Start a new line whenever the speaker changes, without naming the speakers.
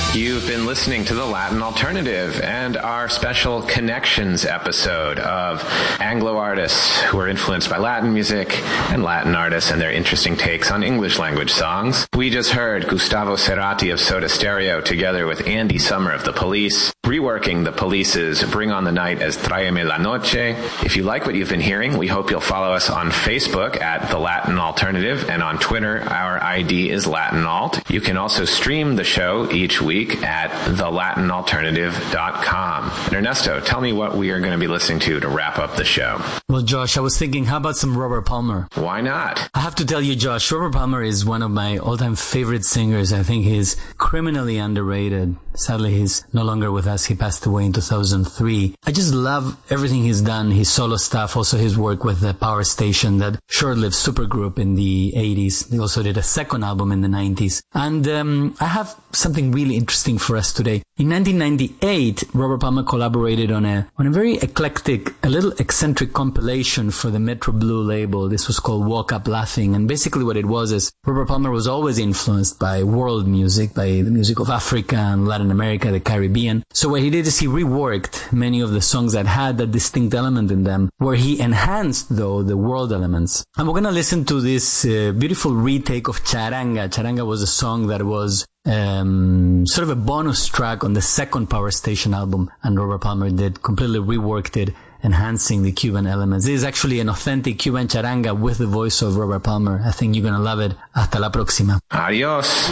You've been listening to the Latin Alternative and our special Connections episode of Anglo artists who are influenced by Latin music and Latin artists and their interesting takes on English language songs. We just heard Gustavo Cerati of Soda Stereo together with Andy Summer of The Police, reworking The Police's Bring on the Night as Tráeme la Noche. If you like what you've been hearing, we hope you'll follow us on Facebook at The Latin Alternative, and on Twitter, our ID is Latin Alt. You can also stream the show each week at thelatinalternative.com. And Ernesto, tell me what we are going to be listening to wrap up the show.
Well, Josh, I was thinking, how about some Robert Palmer?
Why not?
I have to tell you, Josh, Robert Palmer is one of my all-time favorite singers. I think he's criminally underrated. Sadly, he's no longer with us. He passed away in 2003. I just love everything he's done, his solo stuff, also his work with the Power Station, that short-lived supergroup in the 80s. They also did a second album in the 90s. And I have something really interesting for us today. In 1998, Robert Palmer collaborated on a very eclectic, a little eccentric compilation for the Metro Blue label. This was called Woke Up Laughing. And basically what it was is Robert Palmer was always influenced by world music, by the music of Africa and Latin America, the Caribbean. So what he did is he reworked many of the songs that had that distinct element in them, where he enhanced, though, the world elements. And we're going to listen to this beautiful retake of Charanga. Charanga was a song that was sort of a bonus track on the second Power Station album, and Robert Palmer completely reworked it, enhancing the Cuban elements. This is actually an authentic Cuban charanga with the voice of Robert Palmer. I think you're going to love it. Hasta la próxima.
Adios.